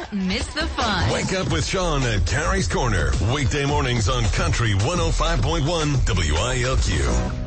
miss the fun. Wake up with Sean at Carrie's Corner. Weekday mornings on Country 105.1 WILQ.